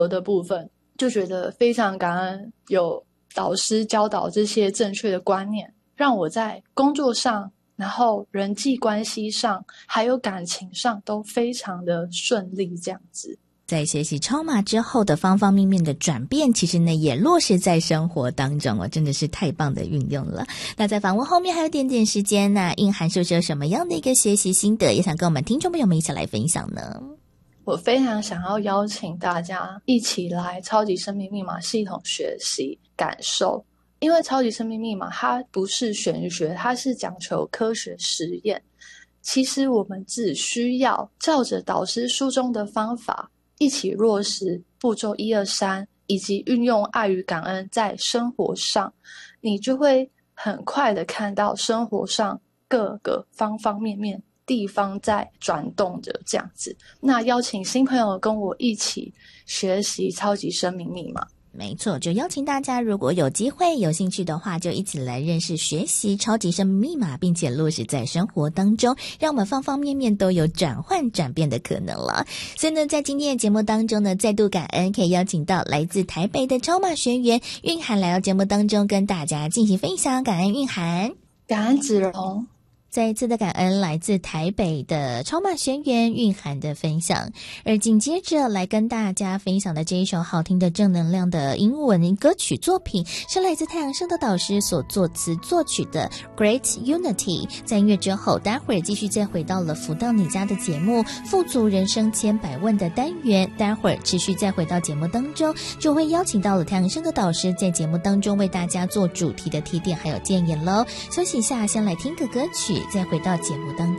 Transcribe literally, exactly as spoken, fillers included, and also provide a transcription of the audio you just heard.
的部分，就觉得非常感恩有导师教导这些正确的观念，让我在工作上，然后人际关系上，还有感情上都非常的顺利这样子。 在学习超马之后的方方面面的转变，其实呢也落实在生活当中哦，真的是太棒的运用了。那在访问后面还有点点时间，那蕴涵是不是有什么样的一个学习心得，也想跟我们听众朋友们一起来分享呢？ 我非常想要邀请大家一起来超级生命密码系统学习感受，因为超级生命密码它不是玄学，它是讲求科学实验。其实我们只需要照着导师书中的方法一起落实步骤一二三，以及运用爱与感恩在生活上，你就会很快的看到生活上各个方方面面地方在转动着这样子。那邀请新朋友跟我一起学习超级生命密码。 没错，就邀请大家如果有机会有兴趣的话，就一起来认识学习超级生命密码，并且落实在生活当中，让我们方方面面都有转换转变的可能了。所以呢，在今天的节目当中呢，再度感恩可以邀请到来自台北的超马学员蕴涵来到节目当中跟大家进行分享，感恩蕴涵， 感恩子荣。 再一次的感恩来自台北的超马学员蕴涵的分享，而紧接着来跟大家分享的这一首好听的正能量的英文歌曲作品，是来自太阳升的导师所作词作曲的 Great Unity。 在音乐之后，待会儿继续再回到了福到你家的节目富足人生千百万的单元，待会儿持续再回到节目当中，就会邀请到了太阳升的导师在节目当中为大家做主题的提点还有建言咯。休息一下，先来听个歌曲，再回到节目当中。